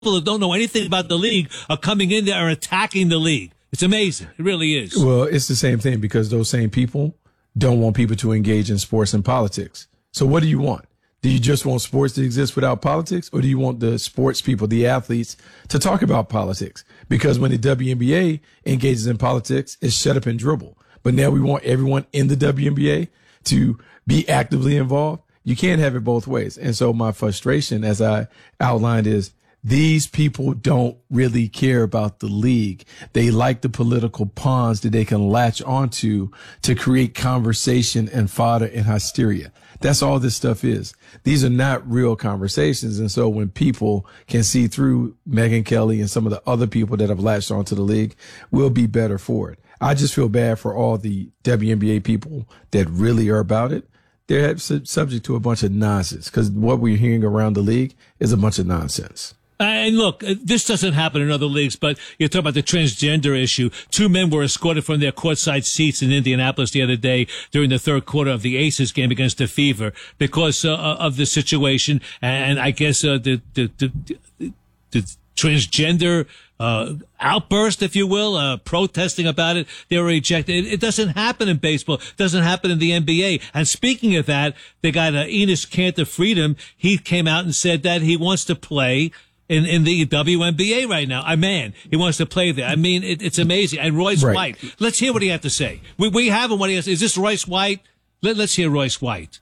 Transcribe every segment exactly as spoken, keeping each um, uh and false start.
people that don't know anything about the league are coming in there and attacking the league. It's amazing. It really is. Well, it's the same thing because those same people don't want people to engage in sports and politics. So what do you want? Do you just want sports to exist without politics, or do you want the sports people, the athletes, to talk about politics? Because when the W N B A engages in politics, it's shut up and dribble. But now we want everyone in the W N B A to be actively involved. You can't have it both ways. And so my frustration, as I outlined, is these people don't really care about the league. They like the political pawns that they can latch onto to create conversation and fodder and hysteria. That's all this stuff is. These are not real conversations. And so when people can see through Megyn Kelly and some of the other people that have latched onto the league, we'll be better for it. I just feel bad for all the W N B A people that really are about it. They're subject to a bunch of nonsense because what we're hearing around the league is a bunch of nonsense. And look, this doesn't happen in other leagues, but you're talking about the transgender issue. Two men were escorted from their courtside seats in Indianapolis the other day during the third quarter of the Aces game against the Fever because uh, of the situation. And I guess uh, the, the, the, the transgender uh outburst, if you will, uh protesting about it, they were ejected. It, it doesn't happen in baseball. It doesn't happen in the N B A. And speaking of that, they got uh, Enes Kanter Freedom. He came out and said that he wants to play in, in the W N B A right now. A man, he wants to play there. I mean, it, it's amazing. And Royce right. White, let's hear what he had to say. We, we have him what he has. Is this Royce White? Let, let's hear Royce White.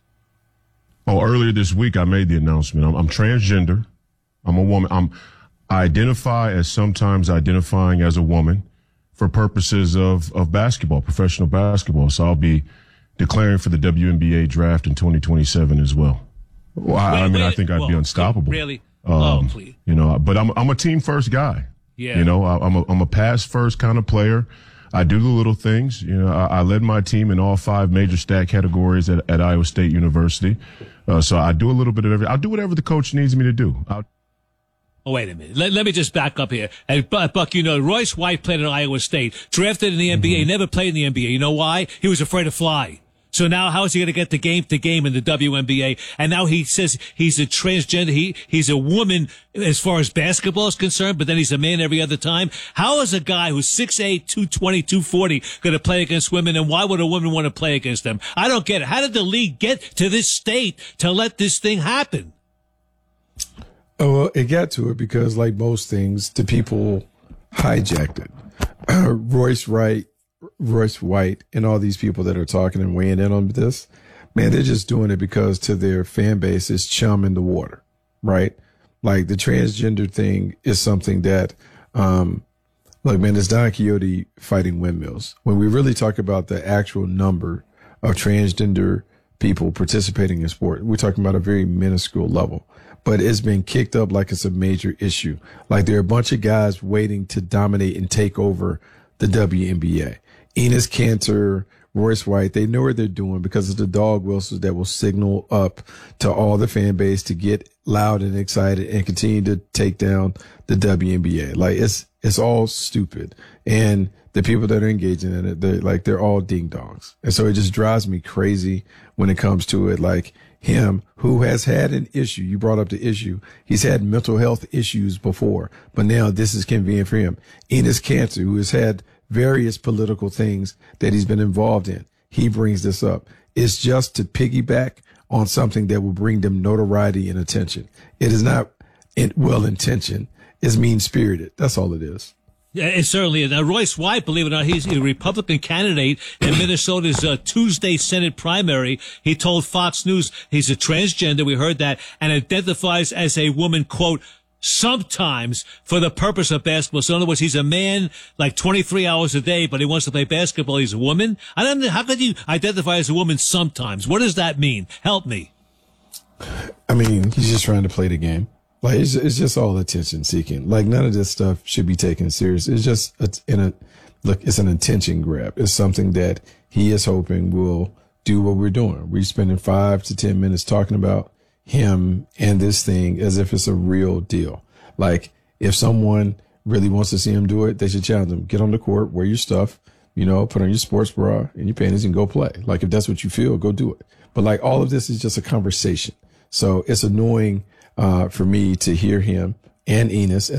Oh, earlier this week, I made the announcement. I'm, I'm transgender. I'm a woman. I'm, I identify as sometimes identifying as a woman for purposes of, of basketball, professional basketball. So I'll be declaring for the W N B A draft in twenty twenty-seven as well. Well, I, wait, I mean, wait, I think I'd well, be unstoppable. Really? Um, oh, please. You know, but I'm I'm a team first guy. Yeah. You know, I, I'm a I'm a pass first kind of player. I do the little things. You know, I, I led my team in all five major stat categories at, at Iowa State University. Uh, so I do a little bit of everything. I'll do whatever the coach needs me to do. I'll Oh, wait a minute. Let, let me just back up here. And Buck, you know, Royce White played at Iowa State, drafted in the N B A, mm-hmm. never played in the N B A. You know why? He was afraid to fly. So now how is he going to get the game to game in the W N B A? And now he says he's a transgender. He, he's a woman as far as basketball is concerned, but then he's a man every other time. How is a guy who's six eight, two twenty, two forty going to play against women? And why would a woman want to play against them? I don't get it. How did the league get to this state to let this thing happen? Oh, well, it got to it because, like most things, the people hijacked it. Uh, Royce Wright, Royce White, and all these people that are talking and weighing in on this, man, they're just doing it because to their fan base is chum in the water, right? Like the transgender thing is something that, um, look, man, it's Don Quixote fighting windmills. When we really talk about the actual number of transgender people participating in sport, we're talking about a very minuscule level. But it's been kicked up like it's a major issue. Like there are a bunch of guys waiting to dominate and take over the W N B A. Enes Kanter, Royce White, they know what they're doing because of the dog whistles that will signal up to all the fan base to get loud and excited and continue to take down the W N B A. Like it's, it's all stupid. And the people that are engaging in it, they're like, they're all ding dongs. And so it just drives me crazy when it comes to it. Like, him who has had an issue. You brought up the issue. He's had mental health issues before, but now this is convenient for him. Enes Kanter, who has had various political things that he's been involved in. He brings this up. It's just to piggyback on something that will bring them notoriety and attention. It is not well intentioned. It's mean spirited. That's all it is. Yeah, it certainly is. Now, Royce White, believe it or not, he's a Republican candidate in Minnesota's uh, Tuesday Senate primary. He told Fox News he's a transgender, we heard that, and identifies as a woman, quote, sometimes for the purpose of basketball. So in other words, he's a man like twenty-three hours a day, but he wants to play basketball. He's a woman. I don't know. How could you identify as a woman sometimes? What does that mean? Help me. I mean, he's just trying to play the game. Like, it's, it's just all attention seeking. Like, none of this stuff should be taken serious. It's just, it's in a, look, it's an attention grab. It's something that he is hoping will do what we're doing. We're spending five to ten minutes talking about him and this thing as if it's a real deal. Like, if someone really wants to see him do it, they should challenge him. Get on the court, wear your stuff, you know, put on your sports bra and your panties and go play. Like, if that's what you feel, go do it. But like, all of this is just a conversation. So it's annoying Uh, for me to hear him and Enos